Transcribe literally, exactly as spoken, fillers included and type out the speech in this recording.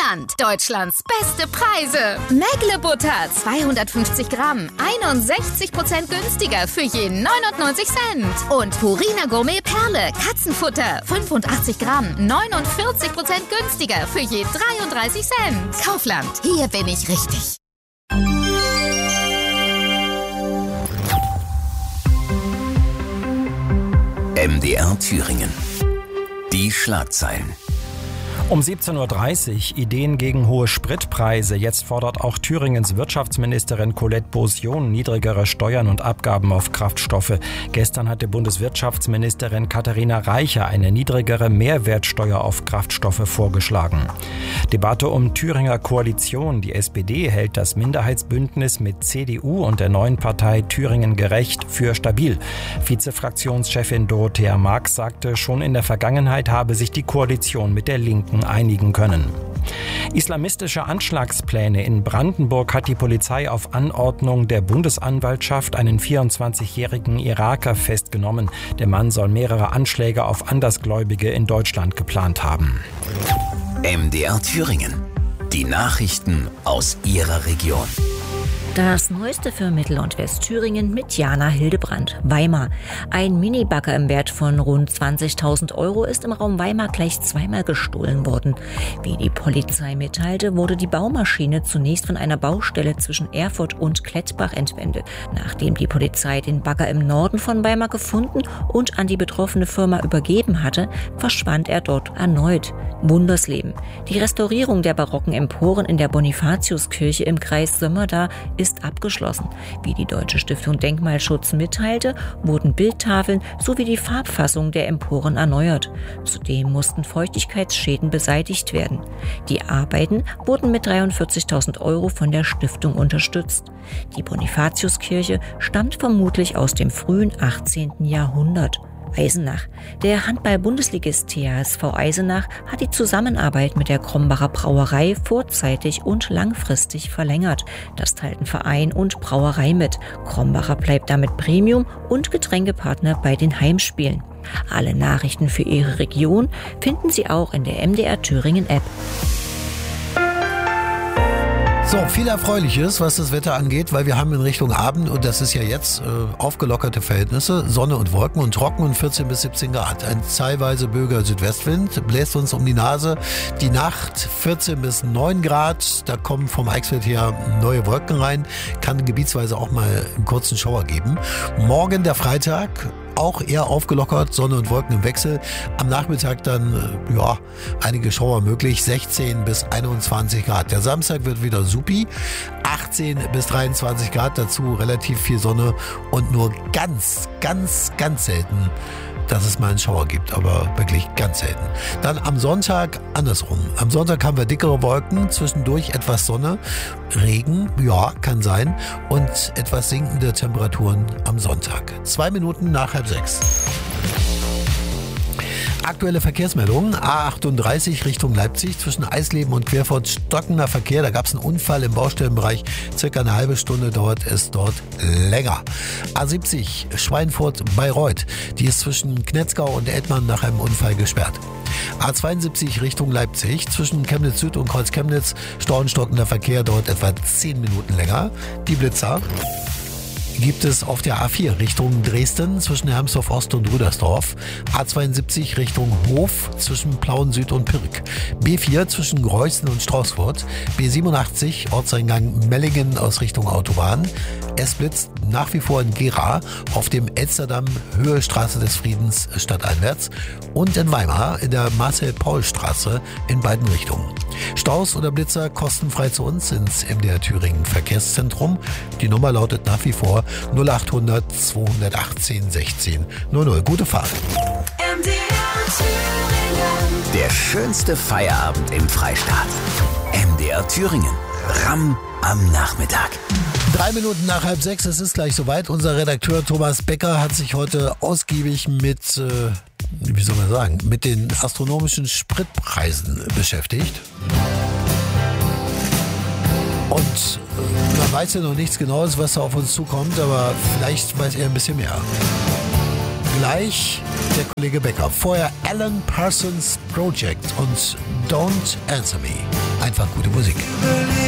Kaufland. Deutschlands beste Preise. Mägle Butter zweihundertfünfzig Gramm. einundsechzig Prozent günstiger für je neunundneunzig Cent. Und Purina Gourmet Perle Katzenfutter. fünfundachtzig Gramm. neunundvierzig Prozent günstiger für je dreiunddreißig Cent. Kaufland. Hier bin ich richtig. M D R Thüringen. Die Schlagzeilen. Um siebzehn Uhr dreißig, Ideen gegen hohe Spritpreise. Jetzt fordert auch Thüringens Wirtschaftsministerin Colette Beausion niedrigere Steuern und Abgaben auf Kraftstoffe. Gestern hatte Bundeswirtschaftsministerin Katharina Reiche eine niedrigere Mehrwertsteuer auf Kraftstoffe vorgeschlagen. Debatte um Thüringer Koalition. Die S P D hält das Minderheitsbündnis mit C D U und der neuen Partei Thüringen gerecht für stabil. Vizefraktionschefin Dorothea Marx sagte, schon in der Vergangenheit habe sich die Koalition mit der Linken einigen können. Islamistische Anschlagspläne. In Brandenburg hat die Polizei auf Anordnung der Bundesanwaltschaft einen vierundzwanzigjährigen Iraker festgenommen. Der Mann soll mehrere Anschläge auf Andersgläubige in Deutschland geplant haben. M D R Thüringen. Die Nachrichten aus Ihrer Region. Das Neueste für Mittel- und Westthüringen mit Jana Hildebrandt. Weimar. Ein Minibagger im Wert von rund zwanzigtausend Euro ist im Raum Weimar gleich zweimal gestohlen worden. Wie die Polizei mitteilte, wurde die Baumaschine zunächst von einer Baustelle zwischen Erfurt und Klettbach entwendet. Nachdem die Polizei den Bagger im Norden von Weimar gefunden und an die betroffene Firma übergeben hatte, verschwand er dort erneut. Wundersleben. Die Restaurierung der barocken Emporen in der Bonifatiuskirche im Kreis Sömmerda ist abgeschlossen. Wie die Deutsche Stiftung Denkmalschutz mitteilte, wurden Bildtafeln sowie die Farbfassung der Emporen erneuert. Zudem mussten Feuchtigkeitsschäden beseitigt werden. Die Arbeiten wurden mit dreiundvierzigtausend Euro von der Stiftung unterstützt. Die Bonifatiuskirche stammt vermutlich aus dem frühen achtzehnten Jahrhundert. Eisenach. Der Handball-Bundesligist T H S V Eisenach hat die Zusammenarbeit mit der Krombacher Brauerei vorzeitig und langfristig verlängert. Das teilten Verein und Brauerei mit. Krombacher bleibt damit Premium- und Getränkepartner bei den Heimspielen. Alle Nachrichten für Ihre Region finden Sie auch in der M D R Thüringen App. So, viel Erfreuliches, was das Wetter angeht, weil wir haben in Richtung Abend, und das ist ja jetzt, äh, aufgelockerte Verhältnisse, Sonne und Wolken und trocken und vierzehn bis siebzehn Grad. Ein teilweise böiger Südwestwind bläst uns um die Nase. Die Nacht vierzehn bis neun Grad, da kommen vom Eichsfeld her neue Wolken rein, kann gebietsweise auch mal einen kurzen Schauer geben. Morgen der Freitag, auch eher aufgelockert, Sonne und Wolken im Wechsel. Am Nachmittag dann, ja, einige Schauer möglich, sechzehn bis einundzwanzig Grad. Der Samstag wird wieder supi, achtzehn bis dreiundzwanzig Grad, dazu relativ viel Sonne und nur ganz, ganz, ganz selten, dass es mal einen Schauer gibt, aber wirklich ganz selten. Dann am Sonntag andersrum. Am Sonntag haben wir dickere Wolken, zwischendurch etwas Sonne, Regen, ja, kann sein, und etwas sinkende Temperaturen am Sonntag. Zwei Minuten nach halb sechs. Aktuelle Verkehrsmeldungen. A achtunddreißig Richtung Leipzig zwischen Eisleben und Querfurt stockender Verkehr. Da gab es einen Unfall im Baustellenbereich. Circa eine halbe Stunde dauert es dort länger. A siebzig Schweinfurt-Bayreuth. Die ist zwischen Knetzgau und Edmann nach einem Unfall gesperrt. A zweiundsiebzig Richtung Leipzig zwischen Chemnitz Süd und Kreuz Chemnitz. Stauenstockender Verkehr dauert etwa zehn Minuten länger. Die Blitzer gibt es auf der A vier Richtung Dresden zwischen Hermsdorf Ost und Rüdersdorf, A zweiundsiebzig Richtung Hof zwischen Plauen Süd und Pirk, B vier zwischen Greußen und Straußfurt, B siebenundachtzig Ortseingang Mellingen aus Richtung Autobahn. Es blitzt nach wie vor in Gera auf dem Elsterdamm Höhe Straße des Friedens stadteinwärts und in Weimar in der Marcel-Paul-Straße in beiden Richtungen. Staus oder Blitzer kostenfrei zu uns ins M D R Thüringen Verkehrszentrum. Die Nummer lautet nach wie vor null achthundert zweihundertachtzehn sechzehn null null. Gute Fahrt. M D R Thüringen. Der schönste Feierabend im Freistaat. M D R Thüringen. Ramm am Nachmittag. Drei Minuten nach halb sechs, es ist gleich soweit. Unser Redakteur Thomas Becker hat sich heute ausgiebig mit, äh, wie soll man sagen, mit den astronomischen Spritpreisen beschäftigt. Und äh, man weiß ja noch nichts Genaues, was da auf uns zukommt, aber vielleicht weiß er ein bisschen mehr. Gleich der Kollege Becker. Vorher Alan Parsons Project und Don't Answer Me. Einfach gute Musik.